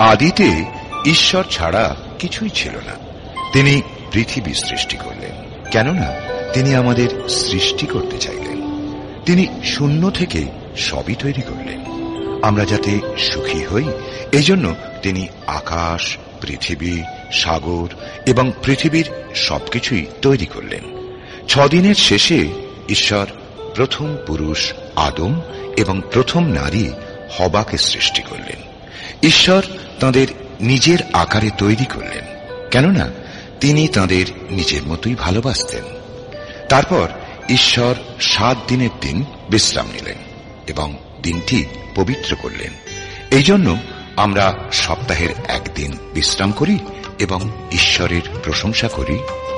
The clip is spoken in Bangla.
আদিতে ঈশ্বর ছাড়া কিছুই ছিল না। তিনি পৃথিবী সৃষ্টি করলেন, কেননা তিনি আমাদের সৃষ্টি করতে চাইলেন। তিনি শূন্য থেকে সবই তৈরি করলেন আমরা যাতে সুখী হই। এই জন্য তিনি আকাশ, পৃথিবী, সাগর এবং পৃথিবীর সবকিছুই তৈরি করলেন। 6 দিনের শেষে ঈশ্বর প্রথম পুরুষ আদম এবং প্রথম নারী হবাকে সৃষ্টি করলেন। ঈশ্বর তাঁদের নিজের আকারে তৈরি করলেন, কেননা তিনি তাঁদের নিজের মতোই ভালোবাসতেন। তারপর ঈশ্বর 7 দিনের দিন বিশ্রাম নিলেন এবং দিনটি পবিত্র করলেন। এই জন্য আমরা সপ্তাহের একদিন বিশ্রাম করি এবং ঈশ্বরের প্রশংসা করি